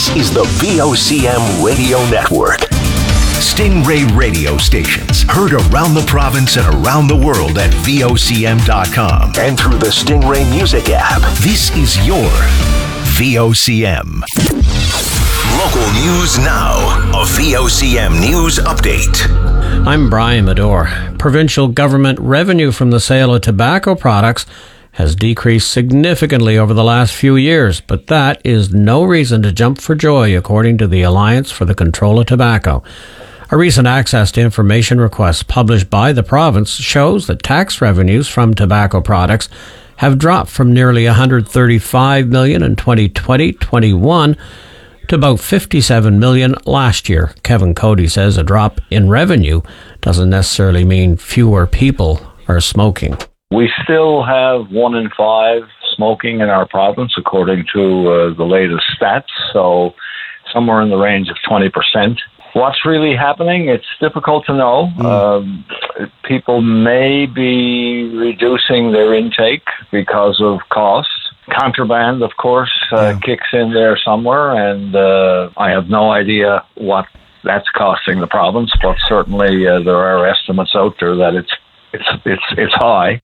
This is the VOCM Radio Network. Stingray radio stations heard around the province and around the world at VOCM.com and through the Stingray Music app. This is your VOCM. Local news now. A VOCM news update. I'm Brian Medore. Provincial government revenue from the sale of tobacco products has decreased significantly over the last few years, but that is no reason to jump for joy, according to the Alliance for the Control of Tobacco. A recent access to information request published by the province shows that tax revenues from tobacco products have dropped from nearly $135 million in 2020-21 to about $57 million last year. Kevin Cody says a drop in revenue doesn't necessarily mean fewer people are smoking. We still have 1 in 5 smoking in our province, according to the latest stats, so somewhere in the range of 20%. What's really happening? It's difficult to know. People may be reducing their intake because of costs. Contraband, of course, kicks in there somewhere, and I have no idea what that's costing the province, but certainly there are estimates out there that it's high.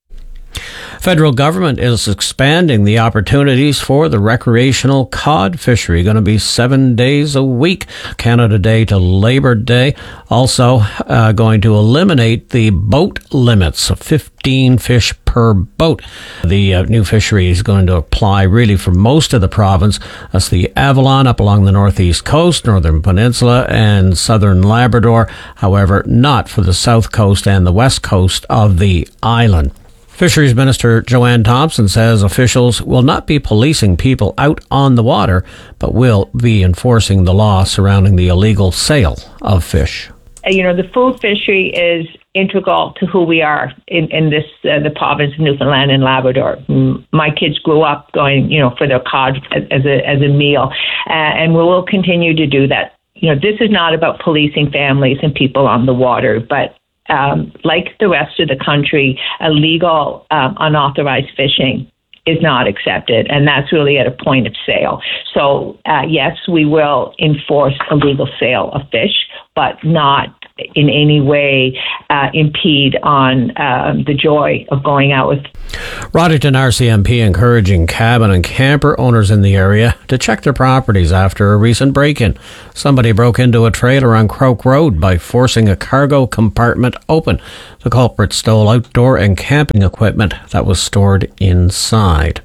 Federal government is expanding the opportunities for the recreational cod fishery. Going to be 7 days a week, Canada Day to Labor Day. Also going to eliminate the boat limits of 15 fish per boat. The new fishery is going to apply really for most of the province. That's the Avalon up along the northeast coast, northern peninsula, and southern Labrador. However, not for the south coast and the west coast of the island. Fisheries Minister Joanne Thompson says officials will not be policing people out on the water, but will be enforcing the law surrounding the illegal sale of fish. The food fishery is integral to who we are in this the province of Newfoundland and Labrador. My kids grew up going, for their cod as a meal, and we will continue to do that. This is not about policing families and people on the water, but like the rest of the country, illegal, unauthorized fishing is not accepted, and that's really at a point of sale. So, yes, we will enforce illegal sale of fish, but not in any way impede on the joy of going out with. Roddington RCMP encouraging cabin and camper owners in the area to check their properties after a recent break-in. Somebody broke into a trailer on Croke Road by forcing a cargo compartment open. The culprit stole outdoor and camping equipment that was stored inside.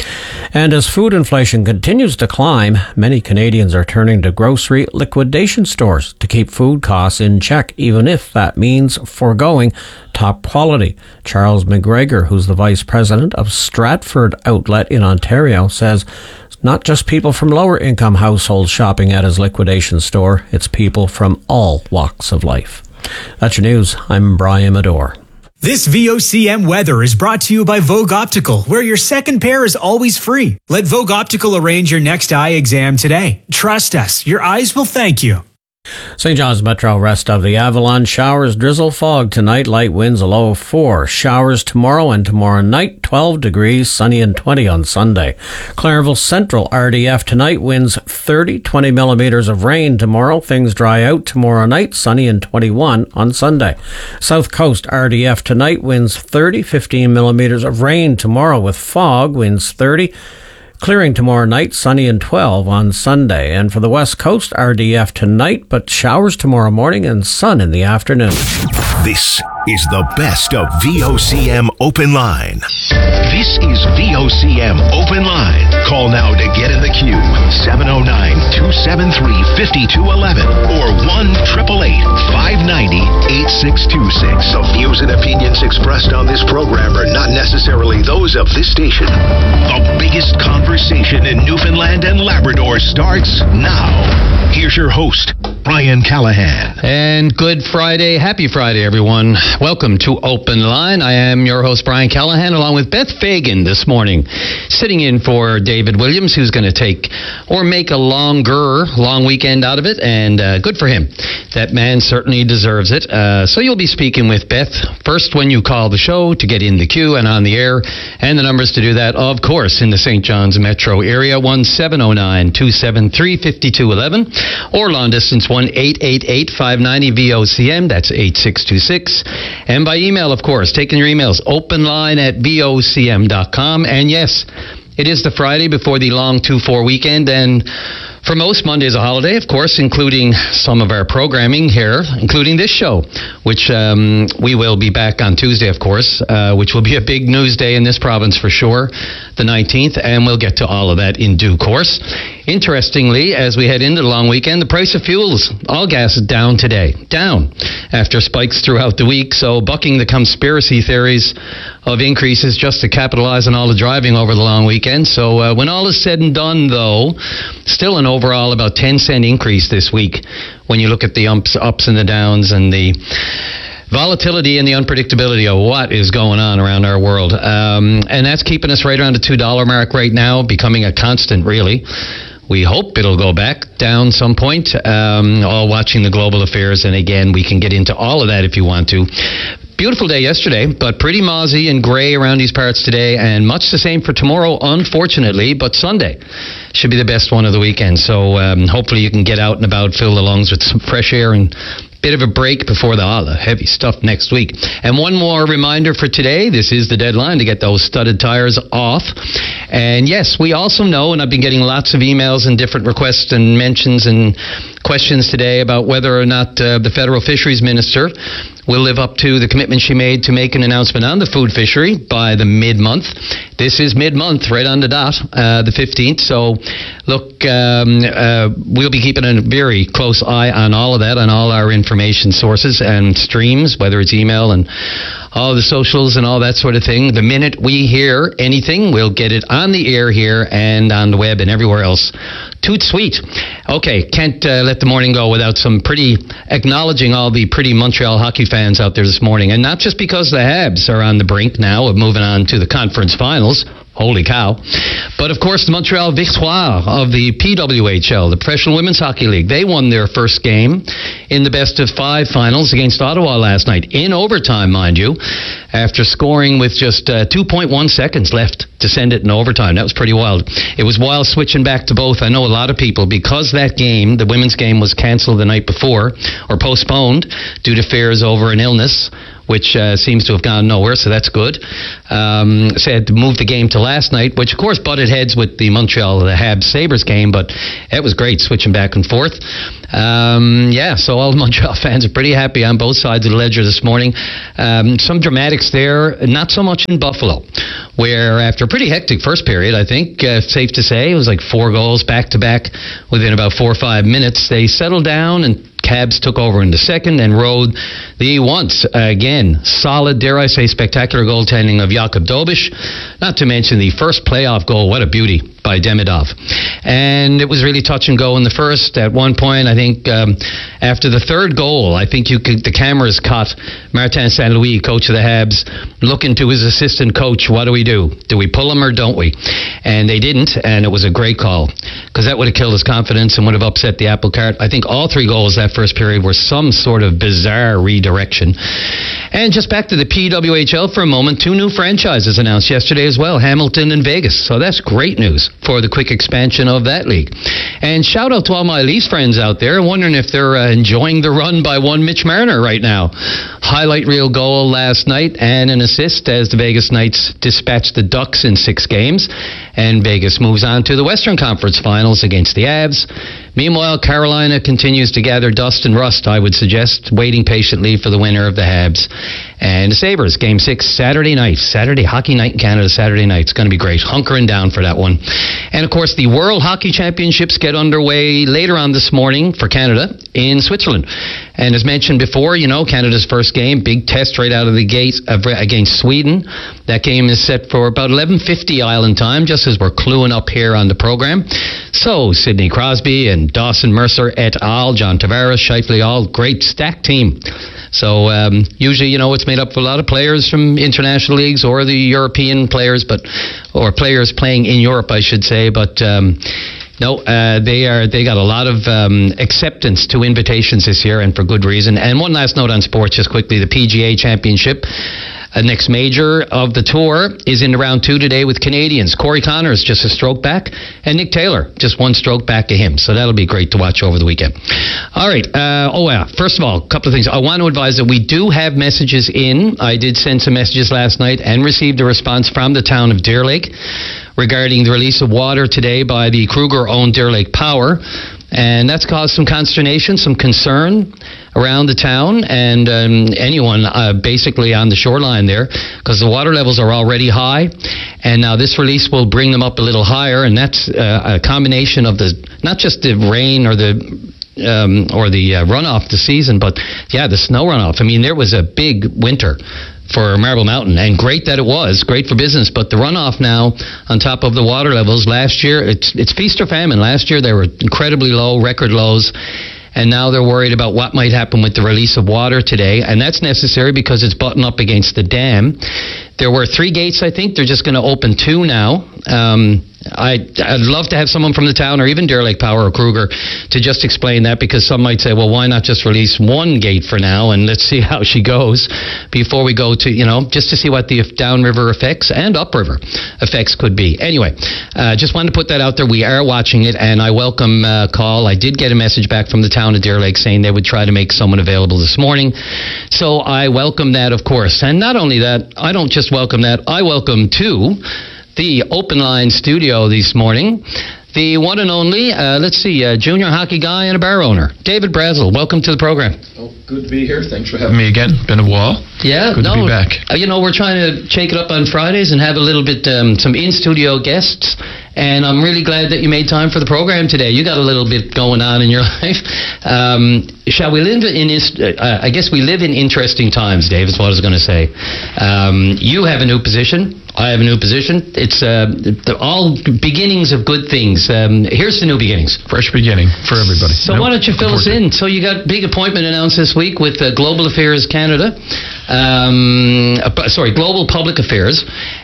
And as food inflation continues to climb, many Canadians are turning to grocery liquidation stores to keep food costs in check, even if that means foregoing top quality. Charles McGregor, who's the vice president of Stratford Outlet in Ontario, says it's not just people from lower income households shopping at his liquidation store, it's people from all walks of life. That's your news. I'm Brian Medore. This VOCM weather is brought to you by Vogue Optical, where your second pair is always free. Let Vogue Optical arrange your next eye exam today. Trust us, your eyes will thank you. St. John's Metro, rest of the Avalon, showers, drizzle, fog tonight, light winds, a low of 4. Showers tomorrow and tomorrow night, 12 degrees, sunny and 20 on Sunday. Clareville Central, RDF tonight, winds 30, 20 millimeters of rain tomorrow. Things dry out tomorrow night, sunny and 21 on Sunday. South Coast, RDF tonight, winds 30, 15 millimeters of rain tomorrow with fog, winds 30. Clearing tomorrow night, sunny and 12 on Sunday. And for the West Coast, RDF tonight, but showers tomorrow morning and sun in the afternoon. This is the best of VOCM Open Line. This is VOCM Open Line. Call now to get in the queue. 709-273-5211 or 1-888-590-8626. The views and opinions expressed on this program are not necessarily those of this station. The biggest conversation in Newfoundland and Labrador starts now. Here's your host, Brian Callahan. And good Friday. Happy Friday, everyone. Welcome to Open Line. I am your host, Brian Callahan, along with Beth Fagan this morning, sitting in for David Williams, who's going to take or make a long weekend out of it, and good for him. That man certainly deserves it. So you'll be speaking with Beth first when you call the show to get in the queue and on the air. And the numbers to do that, of course, in the St. John's metro area, 1-709-273-5211, or long distance 1-888-590-VOCM. That's 8626. And by email, of course, taking your emails, openline@vocm.com. And yes, it is the Friday before the long 2-4 weekend, and for most, Monday is a holiday, of course, including some of our programming here, including this show, which we will be back on Tuesday, of course, which will be a big news day in this province for sure, the 19th, and we'll get to all of that in due course. Interestingly, as we head into the long weekend, the price of fuels, all gas is down today. Down after spikes throughout the week. So bucking the conspiracy theories of increases just to capitalize on all the driving over the long weekend. So when all is said and done, though, still an overall about 10-cent increase this week when you look at the ups and the downs and the volatility and the unpredictability of what is going on around our world. And that's keeping us right around the $2 mark right now, becoming a constant, really. We hope it'll go back down some point, all watching the global affairs. And again, we can get into all of that if you want to. Beautiful day yesterday, but pretty mozzy and gray around these parts today, and much the same for tomorrow, unfortunately, but Sunday should be the best one of the weekend. So hopefully you can get out and about, fill the lungs with some fresh air and bit of a break before the heavy stuff next week. And one more reminder for today, this is the deadline to get those studded tires off. And yes, we also know, and I've been getting lots of emails and different requests and mentions and questions today about whether or not the federal fisheries minister will live up to the commitment she made to make an announcement on the food fishery by the mid-month. This is mid-month, right on the dot, the 15th. So, look, we'll be keeping a very close eye on all of that, on all our information sources and streams, whether it's email and all the socials and all that sort of thing. The minute we hear anything, we'll get it on the air here and on the web and everywhere else. Toot sweet. Okay, can't let the morning go without some pretty acknowledging all the pretty Montreal hockey fans out there this morning. And not just because the Habs are on the brink now of moving on to the conference finals. Holy cow. But, of course, the Montreal Victoire of the PWHL, the Professional Women's Hockey League, they won their first game in the best-of-5 finals against Ottawa last night, in overtime, mind you, after scoring with just 2.1 seconds left to send it in overtime. That was pretty wild. It was wild switching back to both. I know a lot of people, because that game, the women's game, was canceled the night before, or postponed, due to fears over an illness, which seems to have gone nowhere, so that's good. So had to move the game to last night, which of course butted heads with the Habs Sabres game, but it was great switching back and forth. So all the Montreal fans are pretty happy on both sides of the ledger this morning. Some dramatics there, not so much in Buffalo, where after a pretty hectic first period, I think, safe to say, it was like 4 goals back-to-back within about 4 or 5 minutes. They settled down and Cabs took over in the second and rode the once again solid, dare I say, spectacular goaltending of Jakub Dobiš, not to mention the first playoff goal. What a beauty by Demidov. And it was really touch and go in the first. At one point, I think after the third goal, I think the cameras caught Martin St. Louis, coach of the Habs, looking to his assistant coach, what do? Do we pull him or don't we? And they didn't, and it was a great call, because that would have killed his confidence and would have upset the apple cart. I think all 3 goals that first period were some sort of bizarre redirection. And just back to the PWHL for a moment, 2 new franchises announced yesterday as well, Hamilton and Vegas. So that's great news for the quick expansion of that league. And shout out to all my Leafs friends out there, wondering if they're enjoying the run by one Mitch Marner right now. Highlight reel goal last night and an assist as the Vegas Knights dispatched the Ducks in 6 games. And Vegas moves on to the Western Conference Finals against the Avs. Meanwhile, Carolina continues to gather dust and rust, I would suggest, waiting patiently for the winner of the Habs and the Sabres. Game 6, Saturday night. Saturday, Hockey Night in Canada, Saturday night. It's going to be great. Hunkering down for that one. And, of course, the World Hockey Championships get underway later on this morning for Canada in Switzerland. And as mentioned before, Canada's first game, big test right out of the gate against Sweden. That game is set for about 11:50 Island time, just as we're cluing up here on the program. So, Sidney Crosby and Dawson Mercer et al., John Tavares, Scheifele, all great stacked team. So usually, it's made up of a lot of players from international leagues or the European players, or players playing in Europe, I should say. But No, they got a lot of acceptance to invitations this year, and for good reason. And one last note on sports, just quickly: the PGA Championship. Next major of the tour is in round 2 today with Canadians. Corey Connors just a stroke back, and Nick Taylor just 1 stroke back of him. So that'll be great to watch over the weekend. All right. First of all, a couple of things. I want to advise that we do have messages in. I did send some messages last night and received a response from the town of Deer Lake regarding the release of water today by the Kruger-owned Deer Lake Power. And that's caused some consternation, some concern around the town and anyone basically on the shoreline there, because the water levels are already high, and now this release will bring them up a little higher, and that's a combination of not just the rain or the runoff this season, but the snow runoff. I mean, there was a big winter for Marble Mountain, and great that it was, great for business, but the runoff now on top of the water levels last year, it's feast or famine. Last year they were incredibly low, record lows, and now they're worried about what might happen with the release of water today, and that's necessary because it's buttoned up against the dam. There were 3 gates, I think. They're just going to open 2 now. I'd love to have someone from the town or even Deer Lake Power or Kruger to just explain that, because some might say, well, why not just release 1 gate for now and let's see how she goes before we go to, just to see what the downriver effects and upriver effects could be. Anyway, just wanted to put that out there. We are watching it, and I welcome call. I did get a message back from the town of Deer Lake saying they would try to make someone available this morning. So I welcome that, of course. And not only that, I don't just welcome that, I welcome too the Open Line studio this morning, the one and only, junior hockey guy and a bar owner, David Brazel. Welcome to the program. Oh, good to be here. Thanks for having me again. Been a while. Yeah, good to be back. We're trying to shake it up on Fridays and have a little bit some in-studio guests, and I'm really glad that you made time for the program today. You got a little bit going on in your life. Shall we live in I guess we live in interesting times, Dave, is what I was going to say. You have a new position. I have a new position. It's all beginnings of good things. Here's the new beginnings. Fresh beginning for everybody. So why don't you fill us in? So you got big appointment announced this week with Global Affairs Canada. Global Public Affairs.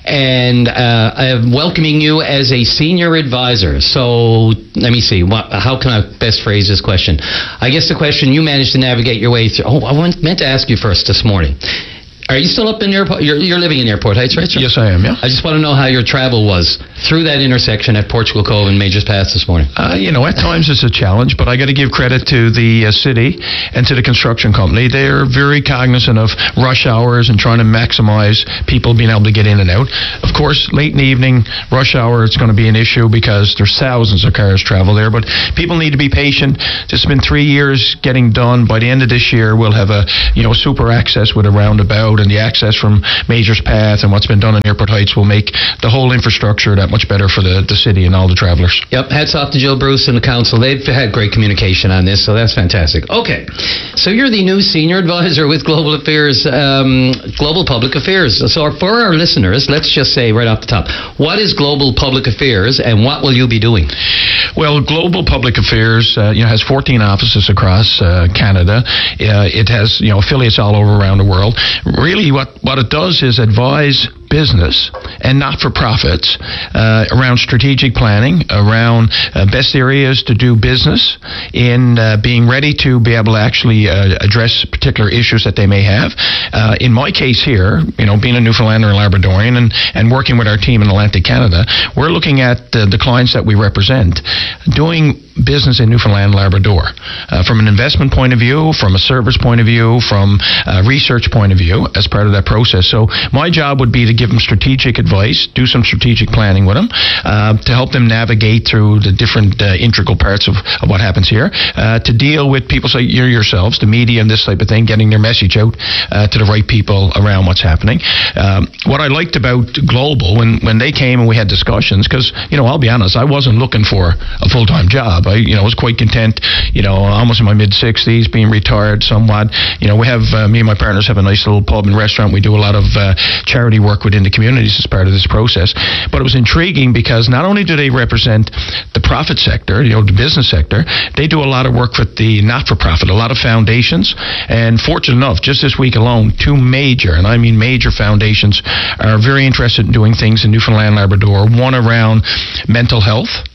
And I am welcoming you as a senior advisor. So let me see. How can I best phrase this question? I guess the question you managed to navigate your way through. I meant to ask you first this morning. Are you still up in Airport? You're living in Airport Heights, right, sir? Yes, I am, yeah. I just want to know how your travel was through that intersection at Portugal Cove and Majors Pass this morning. At times it's a challenge, but I got to give credit to the city and to the construction company. They're very cognizant of rush hours and trying to maximize people being able to get in and out. Of course, late in the evening, rush hour, it's going to be an issue because there's thousands of cars travel there, but people need to be patient. This has been 3 years getting done. By the end of this year, we'll have a super access with a roundabout, and the access from Majors Path and what's been done in Airport Heights will make the whole infrastructure that much better for the city and all the travelers. Yep, hats off to Jill Bruce and the council. They've had great communication on this, so that's fantastic. Okay, so you're the new senior advisor with Global Affairs, Global Public Affairs. So for our listeners, let's just say right off the top, what is Global Public Affairs and what will you be doing? Well, Global Public Affairs has 14 offices across Canada. It has affiliates all over around the world. Really, what it does is advise business and not-for-profits around strategic planning, around best areas to do business, in being ready to be able to actually address particular issues that they may have. In my case here, being a Newfoundlander and Labradorian and working with our team in Atlantic Canada, we're looking at the clients that we represent doing business in Newfoundland and Labrador from an investment point of view, from a service point of view, from a research point of view as part of that process. So my job would be to give them strategic advice, do some strategic planning with them to help them navigate through the different integral parts of what happens here, to deal with people like yourselves, the media and this type of thing, getting their message out to the right people around what's happening. What I liked about Global when they came and we had discussions, because I'll be honest, I wasn't looking for a full-time job. I was quite content, almost in my mid-60s, being retired somewhat. We have, me and my partners have a nice little pub and restaurant. We do a lot of charity work within the communities as part of this process. But it was intriguing because not only do they represent the profit sector, the business sector, they do a lot of work with the not-for-profit, a lot of foundations. And fortunate enough, just this week alone, 2 major, and I mean major foundations, are very interested in doing things in Newfoundland and Labrador. One around mental health,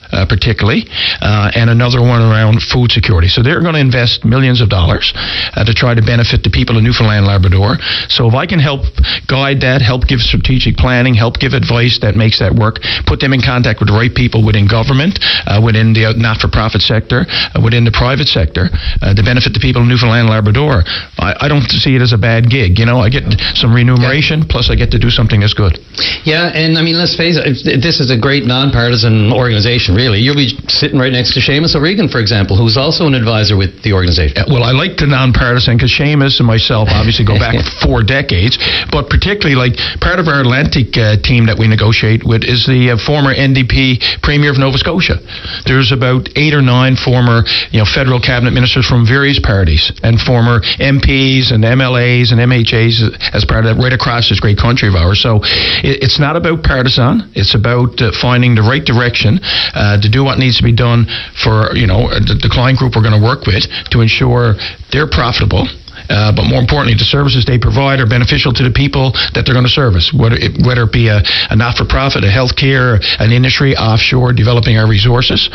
particularly, and another one around food security. So they're going to invest millions of dollars to try to benefit the people of Newfoundland and Labrador. So if I can help guide that, help give strategic planning, help give advice that makes that work, put them in contact with the right people within government, within the not-for-profit sector, within the private sector, to benefit the people of Newfoundland and Labrador, I don't see it as a bad gig. I get some remuneration, plus I get to do something that's good. Yeah, and I mean, let's face it, this is a great non-partisan organization, really. You'll be sitting right next to Seamus O'Regan, for example, who's also an advisor with the organization. Well, I like the non-partisan because Seamus and myself obviously go back 4 decades, but particularly part of our Atlantic team that we negotiate with is the former NDP Premier of Nova Scotia. There's about 8 or 9 former federal cabinet ministers from various parties and former MPs and MLAs and MHAs as part of that right across this great country of ours. So it's not about partisan. It's about finding the right direction to do what needs to be done for the client group we're going to work with to ensure they're profitable. But more importantly, the services they provide are beneficial to the people that they're going to service, whether it be a not-for-profit, a healthcare, an industry, offshore, developing our resources.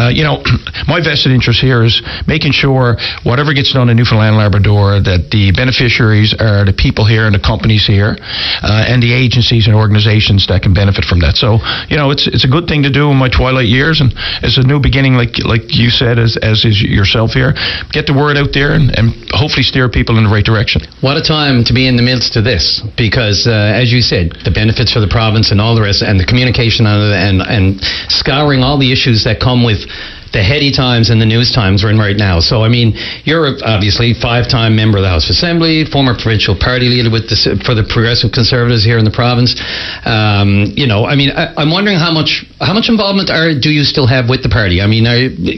My vested interest here is making sure whatever gets done in Newfoundland and Labrador, that the beneficiaries are the people here and the companies here, and the agencies and organizations that can benefit from that. So, it's a good thing to do in my twilight years, and it's a new beginning, like you said, as is yourself here. Get the word out there and hopefully steer people in the right direction. What a time to be in the midst of this, because as you said, the benefits for the province and all the rest, and the communication on it, and scouring all the issues that come with the heady times and the news times we're in right now. So, I mean, you're obviously 5-time member of the House of Assembly, former provincial party leader for the Progressive Conservatives here in the province. I'm wondering how much involvement do you still have with the party? I mean,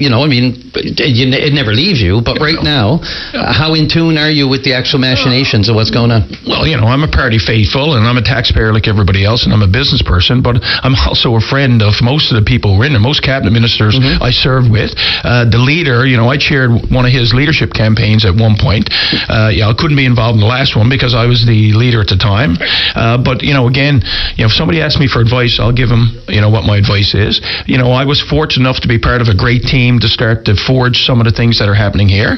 it never leaves you, but right now, how in tune are you with the actual machinations of what's going on? Well, I'm a party faithful, and I'm a taxpayer like everybody else, and I'm a business person, but I'm also a friend of most of the people who are in there, most cabinet ministers I serve with. The leader, I chaired one of his leadership campaigns at one point. I couldn't be involved in the last one because I was the leader at the time. But again, if somebody asks me for advice, I'll give them, what my advice is. I was fortunate enough to be part of a great team to start to forge some of the things that are happening here.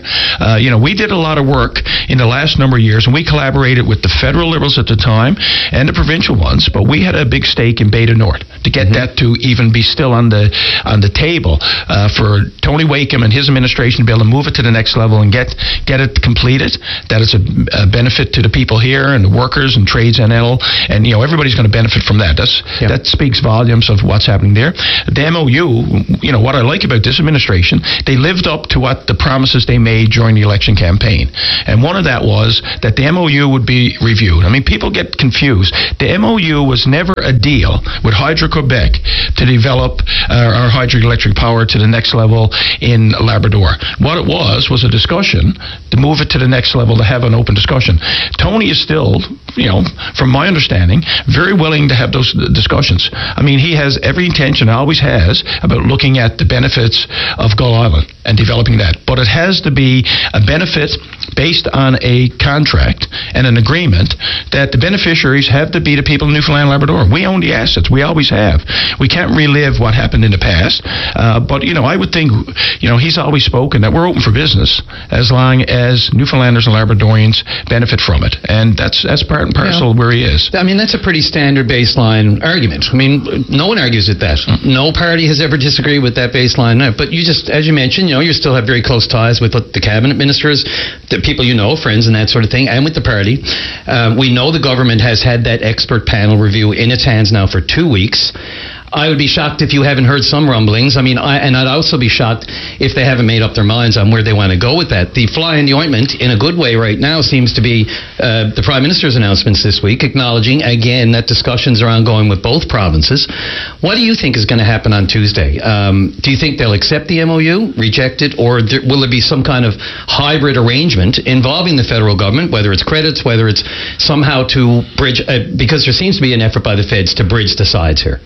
We did a lot of work in the last number of years, and we collaborated with the federal Liberals at the time and the provincial ones, but we had a big stake in Beta North to get that to even be still on the table for Tony Wakeham and his administration to be able to move it to the next level and get it completed, that it's a benefit to the people here and the workers and trades NL, and everybody's going to benefit from that. That speaks volumes of what's happening there. The MOU, what I like about this administration, they lived up to what the promises they made during the election campaign, and one of that was that the MOU would be reviewed. I mean, people get confused. The MOU was never a deal with Hydro-Quebec to develop our hydroelectric power to the next level in Labrador. What it was a discussion to move it to the next level, to have an open discussion. Tony is still, from my understanding, very willing to have those discussions. I mean, he has every intention, always has, about looking at the benefits of Gull Island and developing that. But it has to be a benefit based on a contract and an agreement that the beneficiaries have to be the people of Newfoundland and Labrador. We own the assets. We always have. We can't relive what happened in the past. But I would think, he's always spoken that we're open for business as long as Newfoundlanders and Labradorians benefit from it. And that's part and parcel where he is. I mean, that's a pretty standard baseline argument. I mean, no one argues with that. No party has ever disagreed with that baseline. But you just, as you mentioned, you still have very close ties with the cabinet ministers, the people friends and that sort of thing, and with the party. We know the government has had that expert panel review in its hands now for 2 weeks. I would be shocked if you haven't heard some rumblings. I mean, I'd also be shocked if they haven't made up their minds on where they want to go with that. The fly in the ointment, in a good way right now, seems to be the Prime Minister's announcements this week, acknowledging, again, that discussions are ongoing with both provinces. What do you think is going to happen on Tuesday? Do you think they'll accept the MOU, reject it, or will there be some kind of hybrid arrangement involving the federal government, whether it's credits, whether it's somehow to bridge, because there seems to be an effort by the feds to bridge the sides here? Yeah.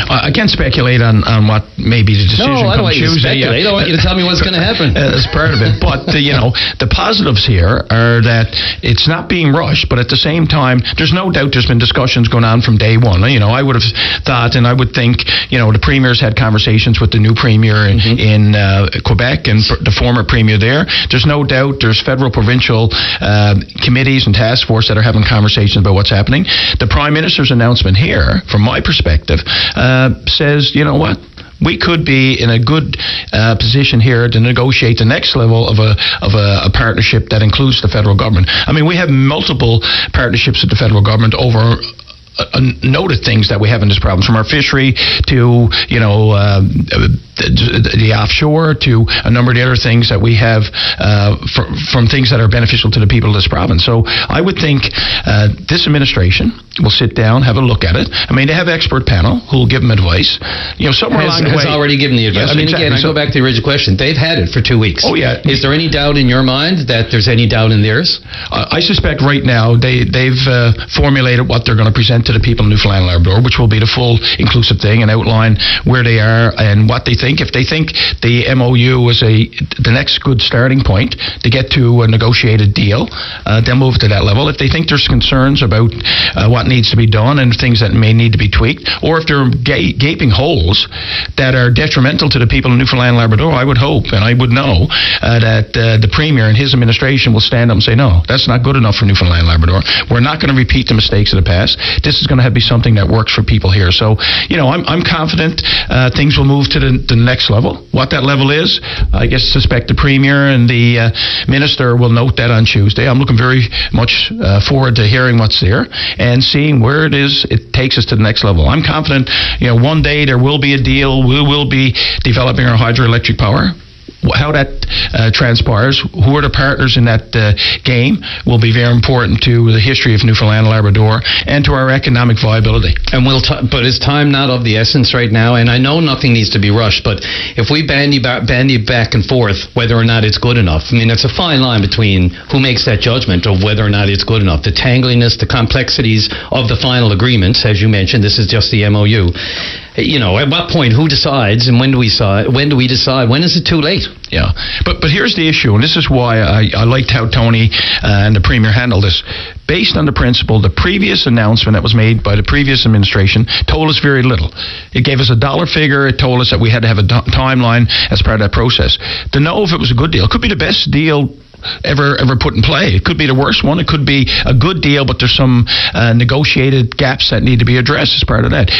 I can't speculate on what may be the decision I don't come want you to Tuesday. speculate. I don't want you to tell me what's going to happen. As part of it. But, the positives here are that it's not being rushed, but at the same time, there's no doubt there's been discussions going on from day one. I would have thought, and I would think, the premier's had conversations with the new premier in Quebec and the former premier there. There's no doubt there's federal, provincial committees and task force that are having conversations about what's happening. The Prime Minister's announcement here, from my perspective, says, you know what? We could be in a good position here to negotiate the next level of a partnership that includes the federal government. I mean, we have multiple partnerships with the federal government over noted things that we have in this province, from our fishery to the offshore to a number of the other things that we have from things that are beneficial to the people of this province. So I would think this administration will sit down, have a look at it. I mean, they have expert panel who will give them advice. Somewhere along the way, has already given the advice. Yes, exactly. Again, I go back to the original question. They've had it for 2 weeks. Oh yeah. Is there any doubt in your mind that there's any doubt in theirs? I suspect right now they've formulated what they're going to present to the people of Newfoundland and Labrador, which will be the full inclusive thing, and outline where they are and what they think. If they think the MOU is the next good starting point to get to a negotiated deal, they'll move to that level. If they think there's concerns about what needs to be done and things that may need to be tweaked, or if there are gaping holes that are detrimental to the people of Newfoundland and Labrador, I would hope and I would know that the Premier and his administration will stand up and say, no, that's not good enough for Newfoundland and Labrador. We're not going to repeat the mistakes of the past. This is going to be something that works for people here. So, I'm confident things will move to the next level. What that level is, I suspect the Premier and the Minister will note that on Tuesday. I'm looking very much forward to hearing what's there and seeing where it takes us to the next level. I'm confident, one day there will be a deal. We will be developing our hydroelectric power. How that transpires, who are the partners in that game, will be very important to the history of Newfoundland and Labrador and to our economic viability. And but is time not of the essence right now? And I know nothing needs to be rushed, but if we bandy back and forth whether or not it's good enough, I mean, it's a fine line between who makes that judgment of whether or not it's good enough. The tangliness, the complexities of the final agreements, as you mentioned, this is just the MOU. At what point, who decides, and when do we decide? When is it too late? Yeah, but here's the issue, and this is why I liked how Tony and the Premier handled this. Based on the principle, the previous announcement that was made by the previous administration told us very little. It gave us a dollar figure. It told us that we had to have a timeline as part of that process. To know if it was a good deal, it could be the best deal ever put in play. It could be the worst one. It could be a good deal, but there's some negotiated gaps that need to be addressed as part of that.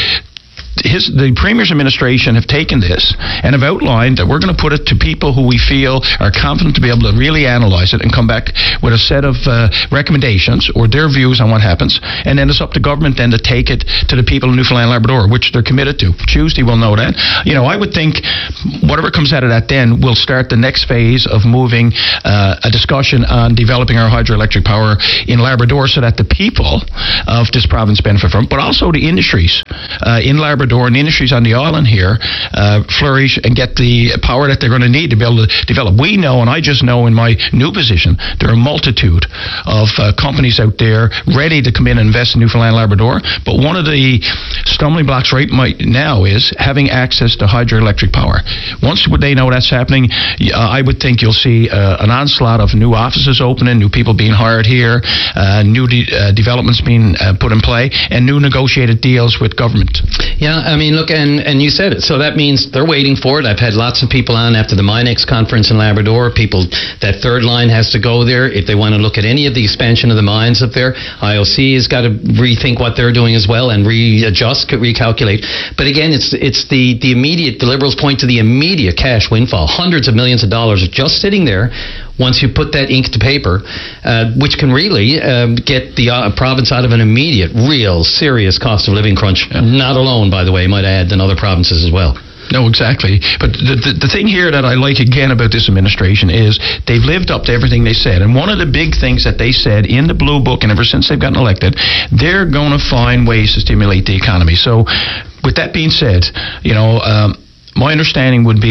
The Premier's administration have taken this and have outlined that we're going to put it to people who we feel are confident to be able to really analyze it and come back with a set of recommendations or their views on what happens, and then it's up to government then to take it to the people of Newfoundland and Labrador, which they're committed to. Tuesday we'll know that. I would think whatever comes out of that then will start the next phase of moving a discussion on developing our hydroelectric power in Labrador so that the people of this province benefit from it, but also the industries in Labrador and the industries on the island here flourish and get the power that they're going to need to be able to develop. We know, and I just know in my new position, there are a multitude of companies out there ready to come in and invest in Newfoundland and Labrador, but one of the stumbling blocks right now is having access to hydroelectric power. Once they know that's happening, I would think you'll see an onslaught of new offices opening, new people being hired here, new developments being put in play, and new negotiated deals with government. Yeah, I mean, look, and you said it. So that means they're waiting for it. I've had lots of people on after the MINEX conference in Labrador. That third line has to go there if they want to look at any of the expansion of the mines up there. IOC has got to rethink what they're doing as well and readjust, recalculate. But again, it's the immediate. The Liberals point to the immediate cash windfall. Hundreds of millions of dollars are just sitting there. Once you put that ink to paper, which can really get the province out of an immediate, real, serious cost of living crunch. Yeah. Not alone, by the way, might add, than other provinces as well. No, exactly. But the thing here that I like again about this administration is they've lived up to everything they said. And one of the big things that they said in the Blue Book, and ever since they've gotten elected, they're going to find ways to stimulate the economy. So with that being said, my understanding would be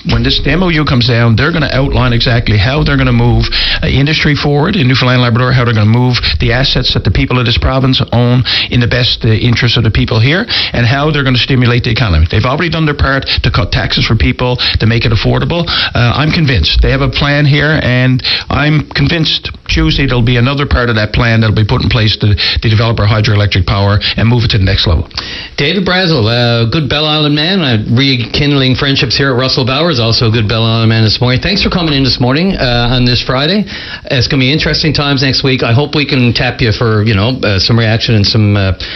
when this MOU comes down, they're going to outline exactly how they're going to move industry forward in Newfoundland and Labrador, how they're going to move the assets that the people of this province own in the best interest of the people here, and how they're going to stimulate the economy. They've already done their part to cut taxes for people, to make it affordable. I'm convinced they have a plan here, and I'm convinced Tuesday there'll be another part of that plan that'll be put in place to develop our hydroelectric power and move it to the next level. David Brazel, good Bell Island man, rekindling friendships here at Russell Bowers, also a good Bell Island man this morning. Thanks for coming in this morning on this Friday. It's going to be interesting times next week. I hope we can tap you for some reaction and some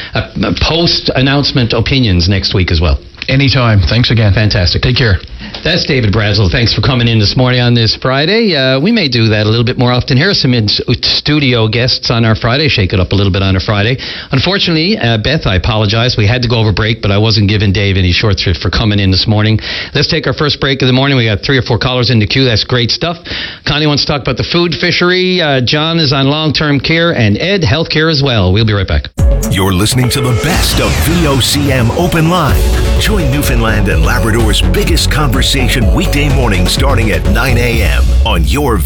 post-announcement opinions next week as well. Anytime. Thanks again. Fantastic. Take care. That's David Brazel. Thanks for coming in this morning on this Friday. We may do that a little bit more often. Here are some studio guests on our Friday. Shake it up a little bit on a Friday. Unfortunately, Beth, I apologize. We had to go over break, but I wasn't giving Dave any short shrift for coming in this morning. Let's take our first break of the morning. We got 3 or 4 callers in the queue. That's great stuff. Connie wants to talk about the food fishery. John is on long-term care, and Ed, healthcare as well. We'll be right back. You're listening to the best of VOCM Open Line. Join Newfoundland and Labrador's biggest conversation weekday morning starting at 9 a.m. on your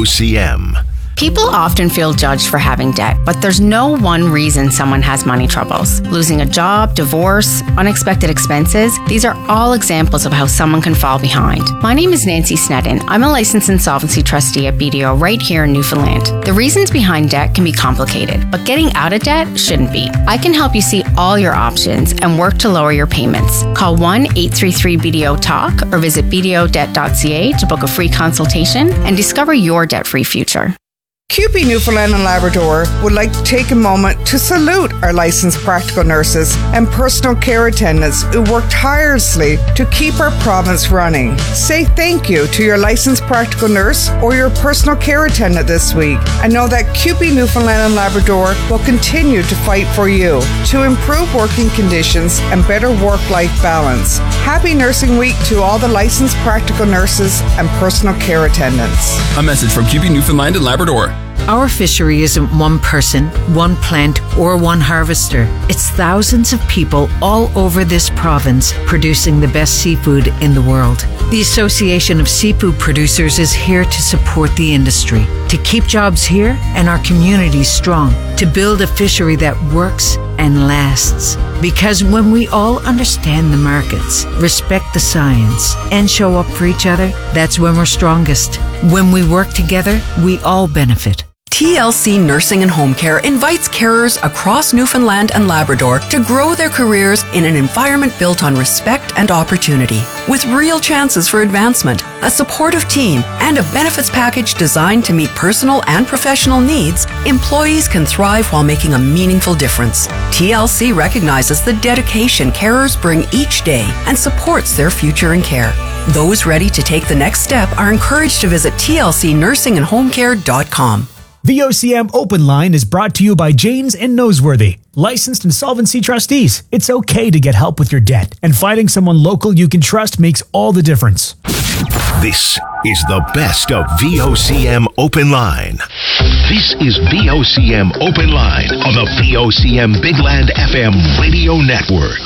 VOCM. People often feel judged for having debt, but there's no one reason someone has money troubles. Losing a job, divorce, unexpected expenses, these are all examples of how someone can fall behind. My name is Nancy Snedden. I'm a licensed insolvency trustee at BDO right here in Newfoundland. The reasons behind debt can be complicated, but getting out of debt shouldn't be. I can help you see all your options and work to lower your payments. Call 1-833-BDO-TALK or visit bdodebt.ca to book a free consultation and discover your debt-free future. CUPE Newfoundland and Labrador would like to take a moment to salute our licensed practical nurses and personal care attendants who work tirelessly to keep our province running. Say thank you to your licensed practical nurse or your personal care attendant this week, and know that CUPE Newfoundland and Labrador will continue to fight for you to improve working conditions and better work-life balance. Happy Nursing Week to all the licensed practical nurses and personal care attendants. A message from CUPE Newfoundland and Labrador. Our fishery isn't one person, one plant, or one harvester. It's thousands of people all over this province producing the best seafood in the world. The Association of Seafood Producers is here to support the industry, to keep jobs here and our communities strong, to build a fishery that works and lasts. Because when we all understand the markets, respect the science, and show up for each other, that's when we're strongest. When we work together, we all benefit. TLC Nursing and Home Care invites carers across Newfoundland and Labrador to grow their careers in an environment built on respect and opportunity. With real chances for advancement, a supportive team, and a benefits package designed to meet personal and professional needs, employees can thrive while making a meaningful difference. TLC recognizes the dedication carers bring each day and supports their future in care. Those ready to take the next step are encouraged to visit tlcnursingandhomecare.com. VOCM Open Line is brought to you by Janes and Noseworthy, licensed insolvency trustees. It's okay to get help with your debt, and finding someone local you can trust makes all the difference. This is the best of VOCM Open Line. This is VOCM Open Line on the VOCM Big Land FM radio network.